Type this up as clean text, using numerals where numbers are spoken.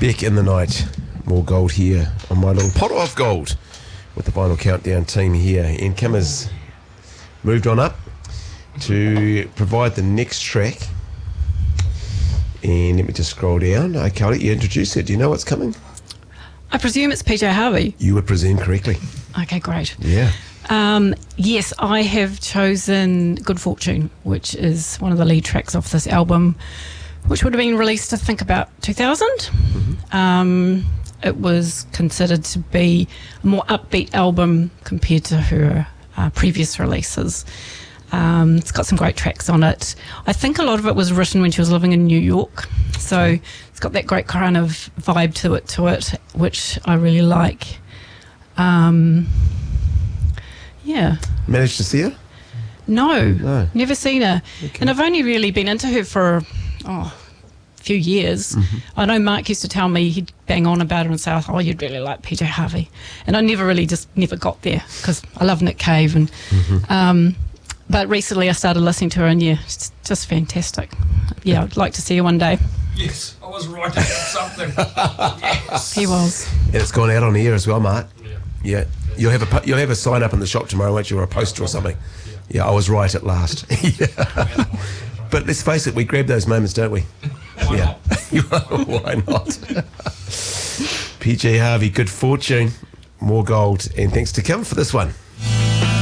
Beck in the night. More gold here on my little pot of gold with the Vinyl Countdown team here. And Kim has moved on up to provide the next track. And let me just scroll down. Okay, I'll let you introduce it. Do you know what's coming? I presume it's PJ Harvey. You would presume correctly. Okay, great. Yeah. Yes, I have chosen Good Fortune, which is one of the lead tracks off this album, which would have been released, I think, about 2000. Mm-hmm. It was considered to be a more upbeat album compared to her previous releases. It's got some great tracks on it. I think a lot of it was written when she was living in New York, so it's got that great kind of vibe to it, which I really like. Yeah. Managed to see her? No, never seen her. Okay. And I've only really been into her for a few years. Mm-hmm. I know Mark used to tell me, he'd bang on about her and say, oh, you'd really like PJ Harvey. And I never got there because I love Nick Cave. And but recently I started listening to her, and yeah, it's just fantastic. Yeah, I'd like to see her one day. Yes, I was writing down something. Yes. He was. And it's gone out on the air as well, Mark. Yeah. You'll have a sign up in the shop tomorrow, won't you, or a poster or something? Yeah, I was right at last. Yeah. But let's face it, we grab those moments, don't we? Why not? Why not? PJ Harvey, Good Fortune, more gold, and thanks to Kim for this one.